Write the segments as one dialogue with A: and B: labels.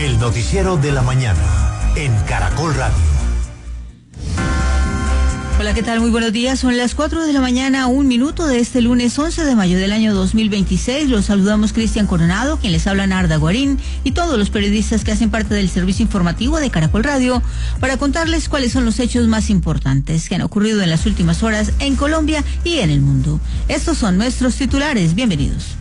A: El noticiero de la mañana en Caracol Radio.
B: Hola, ¿qué tal? Muy buenos días. Son las 4 de la mañana, 1 minuto de este lunes 11 de mayo del año 2026. Los saludamos Cristian Coronado, quien les habla Narda Guarín, y todos los periodistas que hacen parte del servicio informativo de Caracol Radio para contarles cuáles son los hechos más importantes que han ocurrido en las últimas horas en Colombia y en el mundo. Estos son nuestros titulares. Bienvenidos.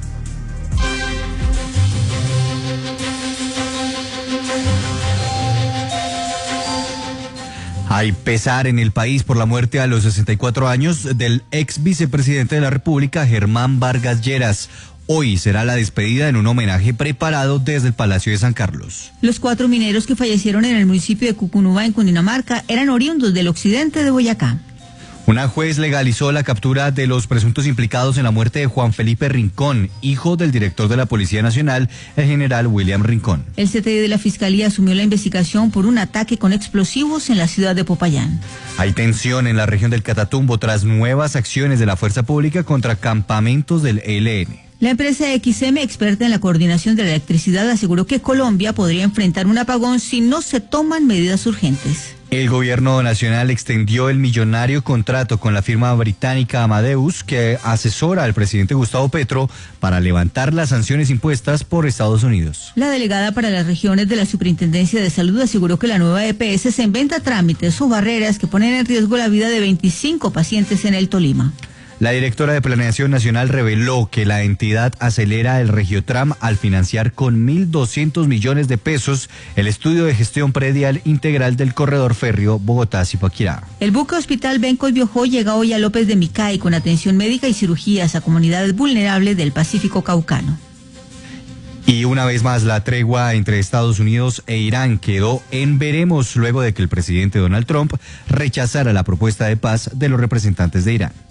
C: Hay pesar en el país por la muerte a los 64 años del ex vicepresidente de la República, Germán Vargas Lleras. Hoy será la despedida en un homenaje preparado desde el Palacio de San Carlos.
B: Los 4 mineros que fallecieron en el municipio de Cucunúa, en Cundinamarca, eran oriundos del occidente de Boyacá.
C: Una juez legalizó la captura de los presuntos implicados en la muerte de Juan Felipe Rincón, hijo del director de la Policía Nacional, el general William Rincón.
B: El CTI de la Fiscalía asumió la investigación por un ataque con explosivos en la ciudad de Popayán.
C: Hay tensión en la región del Catatumbo tras nuevas acciones de la fuerza pública contra campamentos del ELN.
B: La empresa XM, experta en la coordinación de la electricidad, aseguró que Colombia podría enfrentar un apagón si no se toman medidas urgentes.
C: El gobierno nacional extendió el millonario contrato con la firma británica Amadeus, que asesora al presidente Gustavo Petro para levantar las sanciones impuestas por Estados Unidos.
B: La delegada para las regiones de la Superintendencia de Salud aseguró que la nueva EPS se inventa trámites o barreras que ponen en riesgo la vida de 25 pacientes en el Tolima.
C: La directora de Planeación Nacional reveló que la entidad acelera el Regiotram al financiar con 1.200 millones de pesos el estudio de gestión predial integral del corredor férreo Bogotá-Zipaquirá.
B: El buque hospital Benco y Biojó llega hoy a López de Micay con atención médica y cirugías a comunidades vulnerables del Pacífico Caucano.
C: Y una vez más, la tregua entre Estados Unidos e Irán quedó en veremos luego de que el presidente Donald Trump rechazara la propuesta de paz de los representantes de Irán.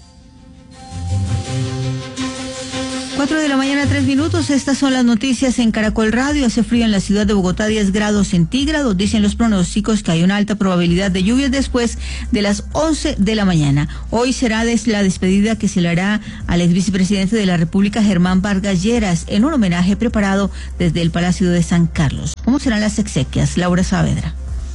B: 4 de la mañana, 3 minutos. Estas son las noticias en Caracol Radio. Hace frío en la ciudad de Bogotá, 10 grados centígrados. Dicen los pronósticos que hay una alta probabilidad de lluvias después de las 11 de la mañana. Hoy será la despedida que se le hará al ex vicepresidente de la República, Germán Vargas Lleras, en un homenaje preparado desde el Palacio de San Carlos. ¿Cómo serán las exequias? Laura Saavedra.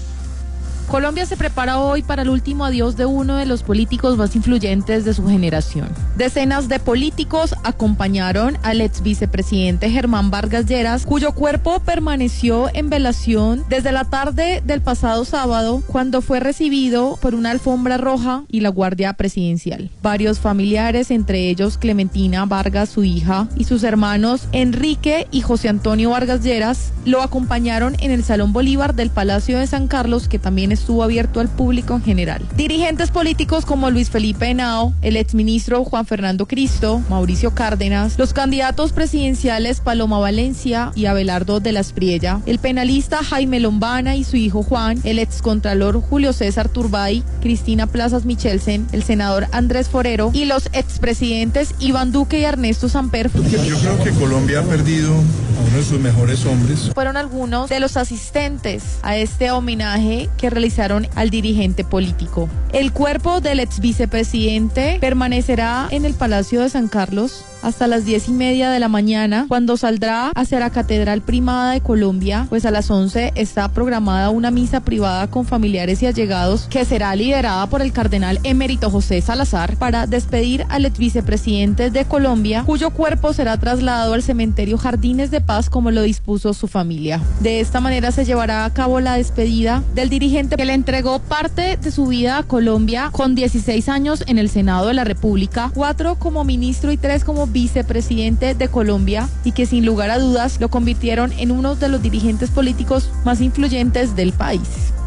D: Colombia se prepara hoy para el último adiós de uno de los políticos más influyentes de su generación. Decenas de políticos acompañaron al ex vicepresidente Germán Vargas Lleras, cuyo cuerpo permaneció en velación desde la tarde del pasado sábado, cuando fue recibido por una alfombra roja y la Guardia Presidencial. Varios familiares, entre ellos Clementina Vargas, su hija, y sus hermanos Enrique y José Antonio Vargas Lleras, lo acompañaron en el Salón Bolívar del Palacio de San Carlos, que también estuvo abierto al público en general. Dirigentes políticos como Luis Felipe Henao, el exministro Juan Fernando Cristo, Mauricio Cárdenas, los candidatos presidenciales Paloma Valencia y Abelardo de la Espriella, el penalista Jaime Lombana y su hijo Juan, el excontralor Julio César Turbay, Cristina Plazas Michelsen, el senador Andrés Forero y los expresidentes Iván Duque y Ernesto Samper.
E: Yo creo que Colombia ha perdido a uno de sus mejores hombres.
D: Fueron algunos de los asistentes a este homenaje que realizaron al dirigente político. El cuerpo del ex vicepresidente permanecerá en el Palacio de San Carlos hasta las 10:30 de la mañana, cuando saldrá hacia la Catedral Primada de Colombia, pues a las 11 está programada una misa privada con familiares y allegados que será liderada por el cardenal emérito José Salazar para despedir al ex vicepresidente de Colombia, cuyo cuerpo será trasladado al cementerio Jardines de Paz como lo dispuso su familia. De esta manera se llevará a cabo la despedida del dirigente que le entregó parte de su vida a Colombia con 16 años en el Senado de la República, 4 como ministro y 3 como vicepresidente de Colombia, y que sin lugar a dudas lo convirtieron en uno de los dirigentes políticos más influyentes del país.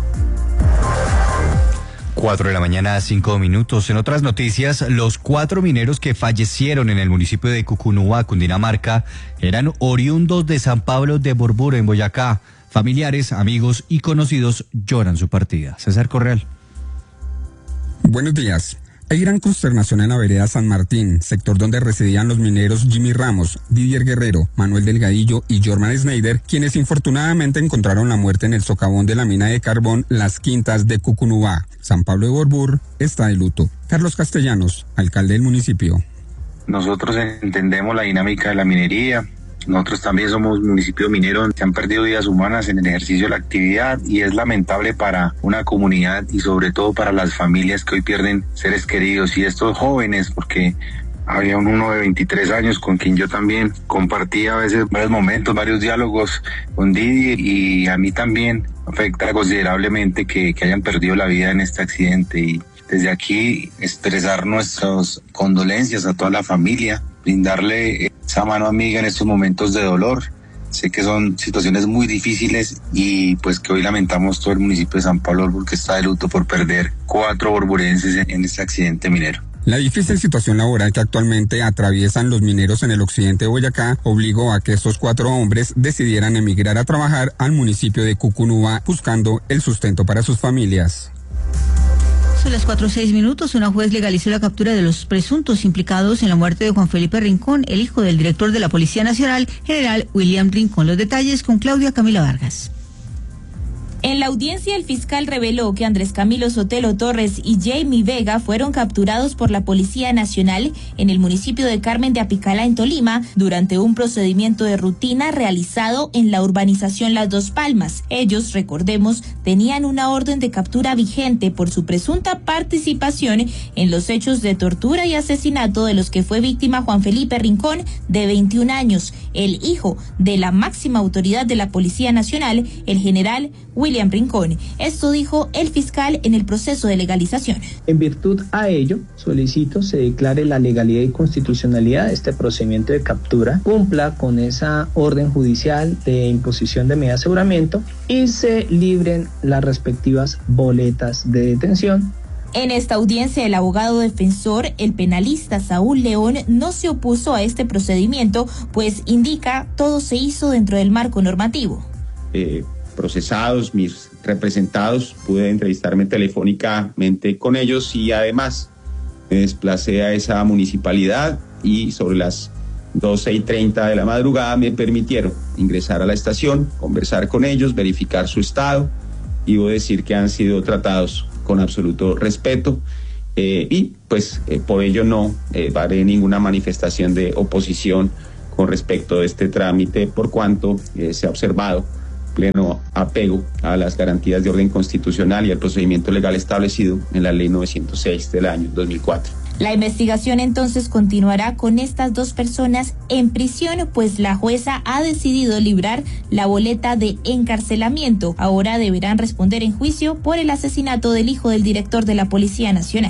C: 4 de la mañana, 5 minutos. En otras noticias, los 4 mineros que fallecieron en el municipio de Cucunúa, Cundinamarca, eran oriundos de San Pablo de Borbura, en Boyacá. Familiares, amigos y conocidos lloran su partida. César Correal.
F: Buenos días. Hay gran consternación en la vereda San Martín, sector donde residían los mineros Jimmy Ramos, Didier Guerrero, Manuel Delgadillo y Jorman Schneider, quienes infortunadamente encontraron la muerte en el socavón de la mina de carbón Las Quintas de Cucunúa. San Pablo de Borbur está de luto. Carlos Castellanos, alcalde del municipio.
G: Nosotros entendemos la dinámica de la minería. Nosotros también somos municipio minero, se han perdido vidas humanas en el ejercicio de la actividad y es lamentable para una comunidad y sobre todo para las familias que hoy pierden seres queridos y estos jóvenes, porque había uno de 23 años con quien yo también compartía a veces varios momentos, varios diálogos con Didier, y a mí también afecta considerablemente que hayan perdido la vida en este accidente, y desde aquí expresar nuestras condolencias a toda la familia, brindarle esa mano amiga en estos momentos de dolor. Sé que son situaciones muy difíciles y pues que hoy lamentamos todo el municipio de San Pablo porque está de luto por perder 4 borburenses en este accidente minero.
F: La difícil situación laboral que actualmente atraviesan los mineros en el occidente de Boyacá obligó a que estos 4 hombres decidieran emigrar a trabajar al municipio de Cucunúa buscando el sustento para sus familias.
B: Son las 4:06. Una juez legalizó la captura de los presuntos implicados en la muerte de Juan Felipe Rincón, el hijo del director de la Policía Nacional, general William Rincón. Los detalles con Claudia Camila Vargas.
H: En la audiencia, el fiscal reveló que Andrés Camilo Sotelo Torres y Jamie Vega fueron capturados por la Policía Nacional en el municipio de Carmen de Apicalá, en Tolima, durante un procedimiento de rutina realizado en la urbanización Las Dos Palmas. Ellos, recordemos, tenían una orden de captura vigente por su presunta participación en los hechos de tortura y asesinato de los que fue víctima Juan Felipe Rincón, de 21 años, el hijo de la máxima autoridad de la Policía Nacional, el general William Rincón. Esto dijo el fiscal en el proceso de legalización.
I: En virtud a ello, solicito se declare la legalidad y constitucionalidad de este procedimiento de captura, cumpla con esa orden judicial de imposición de medida de aseguramiento y se libren las respectivas boletas de detención.
H: En esta audiencia, el abogado defensor, el penalista Saúl León, no se opuso a este procedimiento, pues indica todo se hizo dentro del marco normativo.
J: Procesados, mis representados, pude entrevistarme telefónicamente con ellos y además me desplacé a esa municipalidad y sobre las 12:30 de la madrugada me permitieron ingresar a la estación, conversar con ellos, verificar su estado y debo decir que han sido tratados con absoluto respeto y pues por ello no haré ninguna manifestación de oposición con respecto a este trámite por cuanto se ha observado pleno apego a las garantías de orden constitucional y al procedimiento legal establecido en la Ley 906 del año 2004.
H: La investigación entonces continuará con estas 2 personas en prisión, pues la jueza ha decidido librar la boleta de encarcelamiento. Ahora deberán responder en juicio por el asesinato del hijo del director de la Policía Nacional.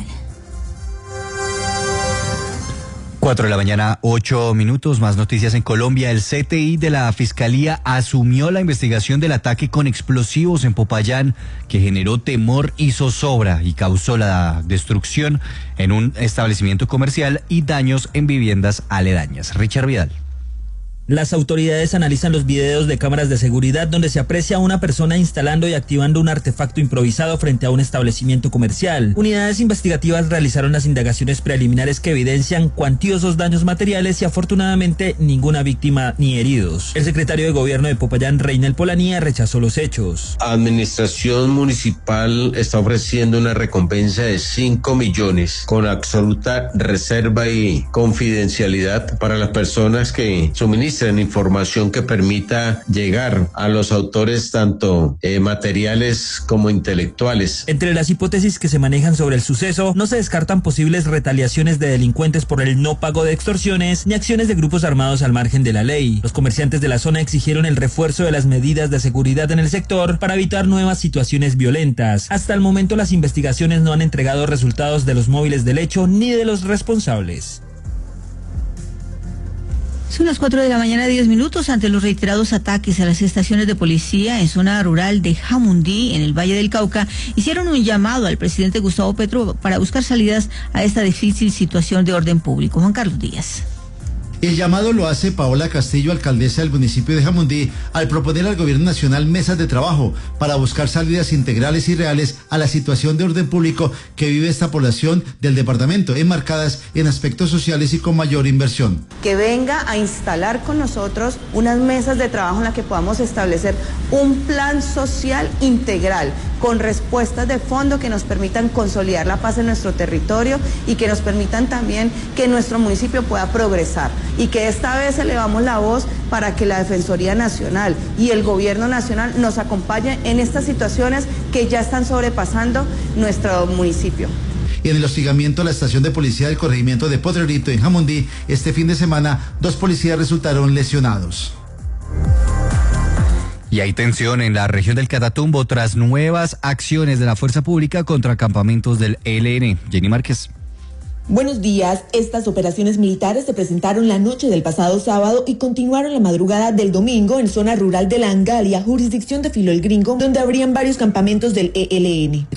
C: 4:08 a.m, más noticias en Colombia. El CTI de la Fiscalía asumió la investigación del ataque con explosivos en Popayán que generó temor y zozobra y causó la destrucción en un establecimiento comercial y daños en viviendas aledañas. Richard Vidal.
K: Las autoridades analizan los videos de cámaras de seguridad donde se aprecia a una persona instalando y activando un artefacto improvisado frente a un establecimiento comercial. Unidades investigativas realizaron las indagaciones preliminares que evidencian cuantiosos daños materiales y afortunadamente ninguna víctima ni heridos. El secretario de Gobierno de Popayán, Reynel Polanía, rechazó los hechos.
L: Administración municipal está ofreciendo una recompensa de 5 millones con absoluta reserva y confidencialidad para las personas que suministran información que permita llegar a los autores tanto materiales como intelectuales.
K: Entre las hipótesis que se manejan sobre el suceso, no se descartan posibles retaliaciones de delincuentes por el no pago de extorsiones ni acciones de grupos armados al margen de la ley. Los comerciantes de la zona exigieron el refuerzo de las medidas de seguridad en el sector para evitar nuevas situaciones violentas. Hasta el momento las investigaciones no han entregado resultados de los móviles del hecho ni de los responsables.
B: Son las 4:10 a.m. Ante los reiterados ataques a las estaciones de policía en zona rural de Jamundí, en el Valle del Cauca, hicieron un llamado al presidente Gustavo Petro para buscar salidas a esta difícil situación de orden público. Juan Carlos Díaz.
M: El llamado lo hace Paola Castillo, alcaldesa del municipio de Jamundí, al proponer al gobierno nacional mesas de trabajo para buscar salidas integrales y reales a la situación de orden público que vive esta población del departamento, enmarcadas en aspectos sociales y con mayor inversión.
N: Que venga a instalar con nosotros unas mesas de trabajo en las que podamos establecer un plan social integral con respuestas de fondo que nos permitan consolidar la paz en nuestro territorio y que nos permitan también que nuestro municipio pueda progresar. y que esta vez elevamos la voz para que la Defensoría Nacional y el Gobierno Nacional nos acompañen en estas situaciones que ya están sobrepasando nuestro municipio.
M: Y en el hostigamiento a la estación de policía del corregimiento de Potrerito en Jamundí, este fin de semana, 2 policías resultaron lesionados.
C: Y hay tensión en la región del Catatumbo tras nuevas acciones de la fuerza pública contra campamentos del ELN. Jenny Márquez.
O: Buenos días. Estas operaciones militares se presentaron la noche del pasado sábado y continuaron la madrugada del domingo en zona rural de La Angalia, jurisdicción de Filo el Gringo, donde habrían varios campamentos del ELN.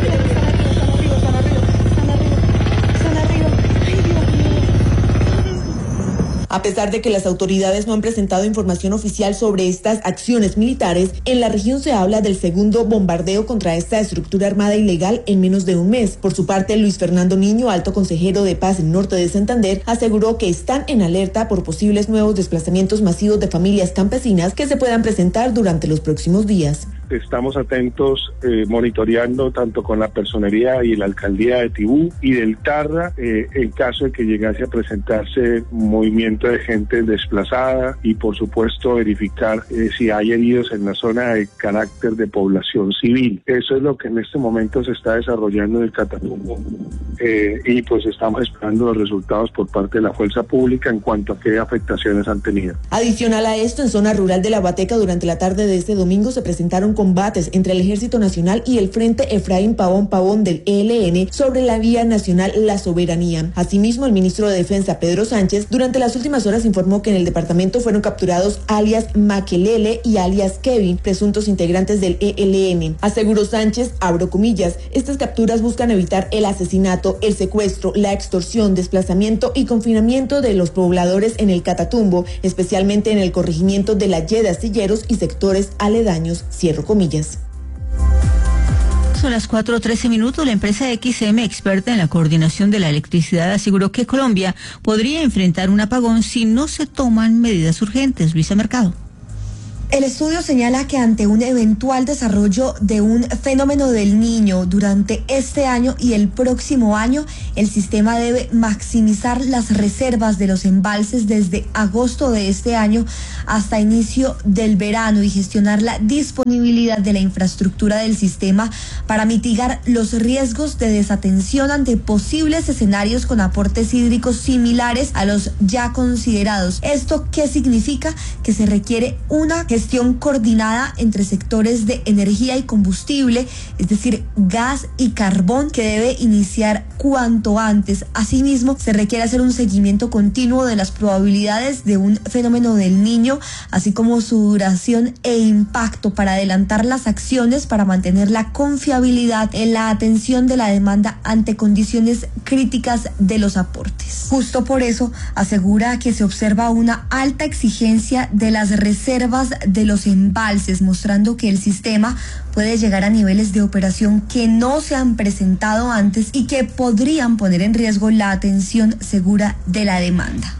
O: A pesar de que las autoridades no han presentado información oficial sobre estas acciones militares, en la región se habla del segundo bombardeo contra esta estructura armada ilegal en menos de un mes. Por su parte, Luis Fernando Niño, alto consejero de Paz en Norte de Santander, aseguró que están en alerta por posibles nuevos desplazamientos masivos de familias campesinas que se puedan presentar durante los próximos días.
P: Estamos atentos, monitoreando tanto con la personería y la alcaldía de Tibú y del Tarra, en caso de que llegase a presentarse movimiento de gente desplazada y por supuesto verificar si hay heridos en la zona de carácter de población civil. Eso es lo que en este momento se está desarrollando en el Catatumbo y pues estamos esperando los resultados por parte de la fuerza pública en cuanto a qué afectaciones han tenido.
O: Adicional a esto, en zona rural de La Bateca durante la tarde de este domingo se presentaron combates entre el Ejército Nacional y el Frente Efraín Pavón del ELN sobre la vía nacional La Soberanía. Asimismo, el ministro de Defensa, Pedro Sánchez, durante las últimas horas informó que en el departamento fueron capturados alias Maquelele y alias Kevin, presuntos integrantes del ELN. Aseguró Sánchez, abro comillas, estas capturas buscan evitar el asesinato, el secuestro, la extorsión, desplazamiento y confinamiento de los pobladores en el Catatumbo, especialmente en el corregimiento de La Ye de Astilleros y sectores aledaños, cierro comillas.
B: Son las 4:13. La empresa XM, experta en la coordinación de la electricidad, aseguró que Colombia podría enfrentar un apagón si no se toman medidas urgentes. Luisa Mercado.
Q: El estudio señala que ante un eventual desarrollo de un fenómeno del Niño durante este año y el próximo año, el sistema debe maximizar las reservas de los embalses desde agosto de este año hasta inicio del verano y gestionar la disponibilidad de la infraestructura del sistema para mitigar los riesgos de desatención ante posibles escenarios con aportes hídricos similares a los ya considerados. ¿Esto qué significa? Que se requiere una gestión coordinada entre sectores de energía y combustible, es decir, gas y carbón, que debe iniciar cuanto antes. Asimismo, se requiere hacer un seguimiento continuo de las probabilidades de un fenómeno del Niño, así como su duración e impacto, para adelantar las acciones para mantener la confiabilidad en la atención de la demanda ante condiciones críticas de los aportes. Justo por eso, asegura que se observa una alta exigencia de las reservas de los embalses, mostrando que el sistema puede llegar a niveles de operación que no se han presentado antes y que podrían poner en riesgo la atención segura de la demanda.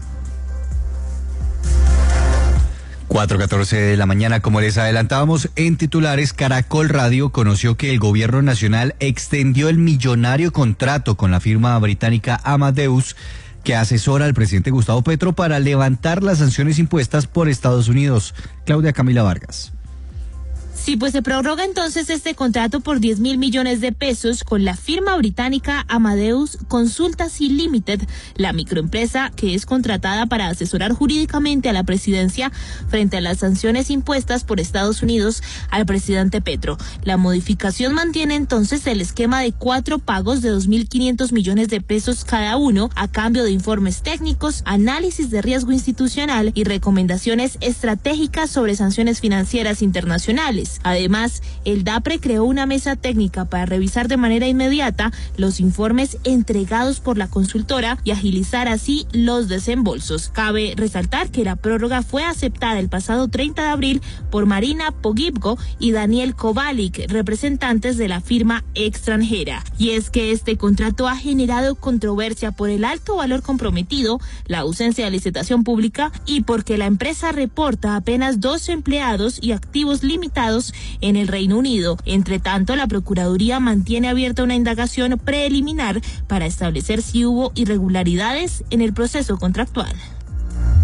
C: 4:14 a.m, como les adelantábamos en titulares, Caracol Radio conoció que el gobierno nacional extendió el millonario contrato con la firma británica Amadeus, que asesora al presidente Gustavo Petro para levantar las sanciones impuestas por Estados Unidos. Claudia Camila Vargas.
H: Sí, pues se prorroga entonces este contrato por 10.000 millones de pesos con la firma británica Amadeus Consultancy Limited, la microempresa que es contratada para asesorar jurídicamente a la presidencia frente a las sanciones impuestas por Estados Unidos al presidente Petro. La modificación mantiene entonces el esquema de 4 pagos de 2.500 millones de pesos cada uno, a cambio de informes técnicos, análisis de riesgo institucional y recomendaciones estratégicas sobre sanciones financieras internacionales. Además, el DAPRE creó una mesa técnica para revisar de manera inmediata los informes entregados por la consultora y agilizar así los desembolsos. Cabe resaltar que la prórroga fue aceptada el pasado 30 de abril por Marina Pogibgo y Daniel Kovalik, representantes de la firma extranjera. Y es que este contrato ha generado controversia por el alto valor comprometido, la ausencia de licitación pública y porque la empresa reporta apenas 2 empleados y activos limitados en el Reino Unido. Entre tanto, la Procuraduría mantiene abierta una indagación preliminar para establecer si hubo irregularidades en el proceso contractual.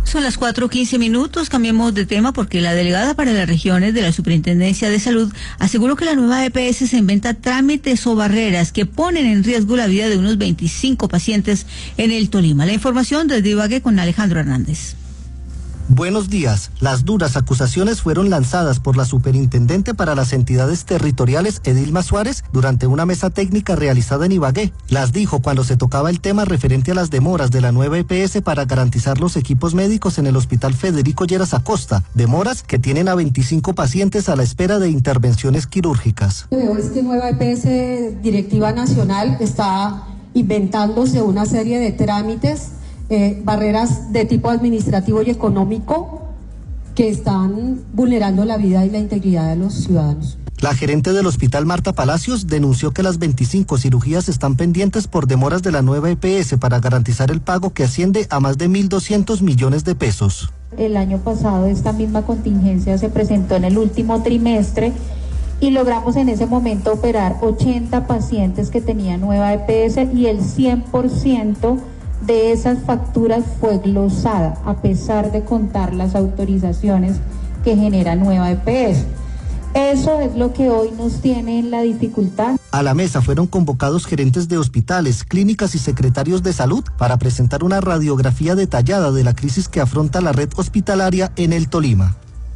B: Son las 4:15. Cambiemos de tema porque la delegada para las regiones de la Superintendencia de Salud aseguró que la nueva EPS se inventa trámites o barreras que ponen en riesgo la vida de unos 25 pacientes en el Tolima. La información desde Ibagué con Alejandro Hernández.
R: Buenos días. Las duras acusaciones fueron lanzadas por la superintendente para las entidades territoriales, Edilma Suárez, durante una mesa técnica realizada en Ibagué. Las dijo cuando se tocaba el tema referente a las demoras de la nueva EPS para garantizar los equipos médicos en el Hospital Federico Lleras Acosta, demoras que tienen a 25 pacientes a la espera de intervenciones quirúrgicas.
S: Veo es que nueva EPS Directiva Nacional está inventándose una serie de trámites, barreras de tipo administrativo y económico que están vulnerando la vida y la integridad de los ciudadanos.
R: La gerente del hospital, Marta Palacios, denunció que las 25 cirugías están pendientes por demoras de la nueva EPS para garantizar el pago que asciende a más de 1.200 millones de pesos.
T: El año pasado esta misma contingencia se presentó en el último trimestre y logramos en ese momento operar 80 pacientes que tenían nueva EPS y el 100% de esas facturas fue glosada, a pesar de contar las autorizaciones que genera nueva EPS. Eso es lo que hoy nos tiene en la dificultad.
R: A la mesa fueron convocados gerentes de hospitales, clínicas y secretarios de salud para presentar una radiografía detallada de la crisis que afronta la red hospitalaria en el Tolima.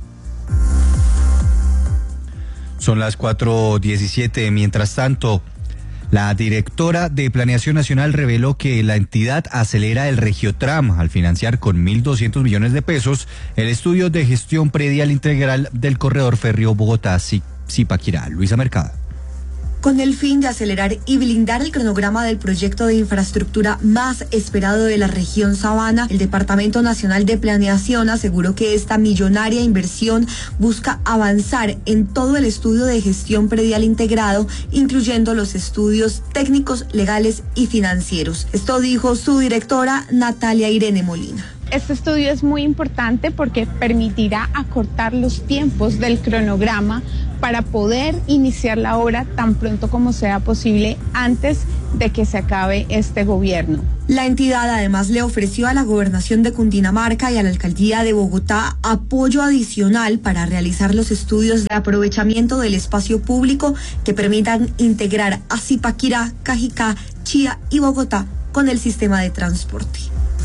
C: Son las 4:17. Mientras tanto, la directora de Planeación Nacional reveló que la entidad acelera el Regiotram al financiar con 1.200 millones de pesos el estudio de gestión predial integral del corredor férreo Bogotá-Zipaquirá. Luisa Mercado.
Q: Con el fin de acelerar y blindar el cronograma del proyecto de infraestructura más esperado de la región Sabana, el Departamento Nacional de Planeación aseguró que esta millonaria inversión busca avanzar en todo el estudio de gestión predial integrado, incluyendo los estudios técnicos, legales y financieros. Esto dijo su directora, Natalia Irene Molina.
U: Este estudio es muy importante porque permitirá acortar los tiempos del cronograma para poder iniciar la obra tan pronto como sea posible antes de que se acabe este gobierno.
Q: La entidad además le ofreció a la Gobernación de Cundinamarca y a la Alcaldía de Bogotá apoyo adicional para realizar los estudios de aprovechamiento del espacio público que permitan integrar a Zipaquirá, Cajicá, Chía y Bogotá con el sistema de transporte.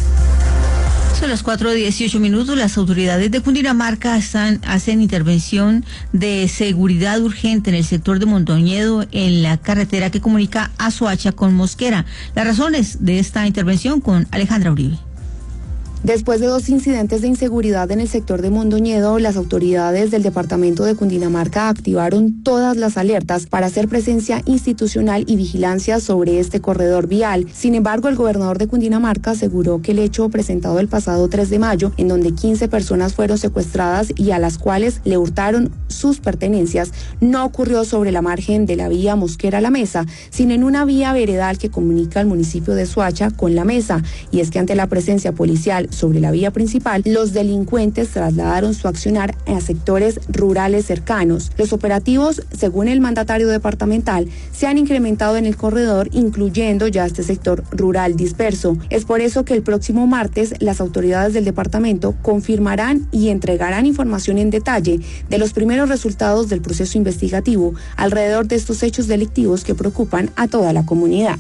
B: Son las 4:18. Las autoridades de Cundinamarca hacen intervención de seguridad urgente en el sector de Mondoñedo, en la carretera que comunica a Soacha con Mosquera. Las razones de esta intervención con Alejandra Uribe.
V: Después de 2 incidentes de inseguridad en el sector de Mondoñedo, las autoridades del departamento de Cundinamarca activaron todas las alertas para hacer presencia institucional y vigilancia sobre este corredor vial. Sin embargo, el gobernador de Cundinamarca aseguró que el hecho presentado el pasado 3 de mayo, en donde 15 personas fueron secuestradas y a las cuales le hurtaron sus pertenencias, no ocurrió sobre la margen de la vía Mosquera La Mesa, sino en una vía veredal que comunica al municipio de Soacha con La Mesa. Y es que ante la presencia policial sobre la vía principal, los delincuentes trasladaron su accionar a sectores rurales cercanos. Los operativos, según el mandatario departamental, se han incrementado en el corredor, incluyendo ya este sector rural disperso. Es por eso que el próximo martes las autoridades del departamento confirmarán y entregarán información en detalle de los primeros resultados del proceso investigativo alrededor de estos hechos delictivos que preocupan a toda la comunidad.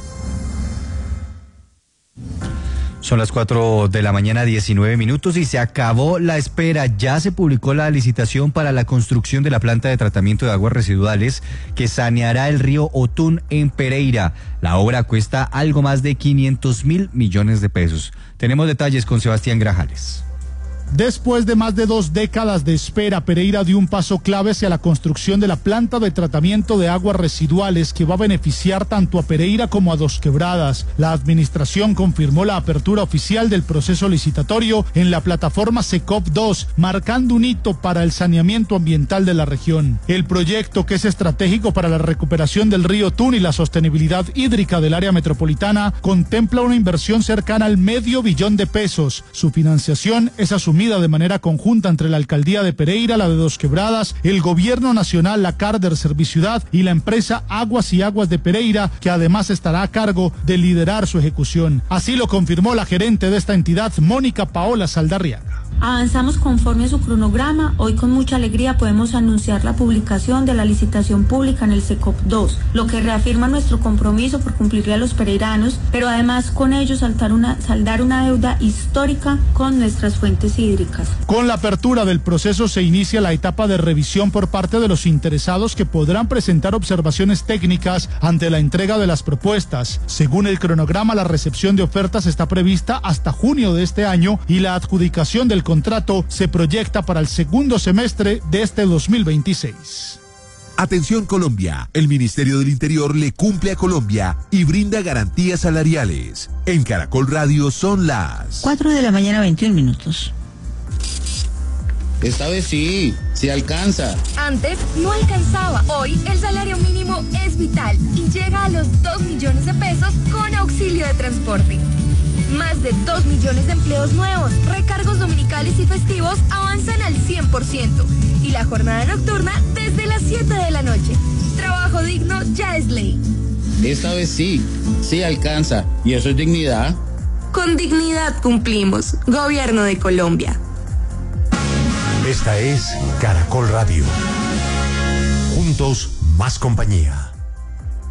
C: Son las 4:19 a.m. y se acabó la espera. Ya se publicó la licitación para la construcción de la planta de tratamiento de aguas residuales que saneará el río Otún en Pereira. La obra cuesta algo más de 500.000 millones de pesos. Tenemos detalles con Sebastián Grajales.
W: Después de más de 2 décadas de espera, Pereira dio un paso clave hacia la construcción de la planta de tratamiento de aguas residuales que va a beneficiar tanto a Pereira como a Dos Quebradas. La administración confirmó la apertura oficial del proceso licitatorio en la plataforma SECOP 2, marcando un hito para el saneamiento ambiental de la región. El proyecto, que es estratégico para la recuperación del río Otún y la sostenibilidad hídrica del área metropolitana, contempla una inversión cercana al $500 millones. Su financiación es asumida asumida de manera conjunta entre la Alcaldía de Pereira, la de Dos Quebradas, el Gobierno Nacional, la Carder Serviciudad y la empresa Aguas y Aguas de Pereira, que además estará a cargo de liderar su ejecución. Así lo confirmó la gerente de esta entidad, Mónica Paola Saldarriaga.
A: Avanzamos conforme a su cronograma. Hoy con mucha alegría podemos anunciar la publicación de la licitación pública en el SECOP 2, lo que reafirma nuestro compromiso por cumplirle a los pereiranos, pero además con ello saldar una deuda histórica con nuestras fuentes hídricas.
W: Con la apertura del proceso se inicia la etapa de revisión por parte de los interesados, que podrán presentar observaciones técnicas ante la entrega de las propuestas. Según el cronograma, la recepción de ofertas está prevista hasta junio de este año y la adjudicación del contrato se proyecta para el segundo semestre de este 2026.
D: Atención Colombia, el Ministerio del Interior le cumple a Colombia y brinda garantías salariales. En Caracol Radio son las
B: 4 de la mañana, 21 minutos.
E: Esta vez sí alcanza.
X: Antes no alcanzaba. Hoy el salario mínimo es vital y llega a los 2 millones de pesos con auxilio de transporte. Más de 2 millones de empleos nuevos, recargos dominicales y festivos avanzan al 100% y la jornada nocturna desde las 7 de la noche. Trabajo digno ya es ley.
E: Esta vez sí alcanza. ¿Y eso es dignidad?
X: Con dignidad cumplimos. Gobierno de Colombia.
D: Esta es Caracol Radio. Juntos, más compañía.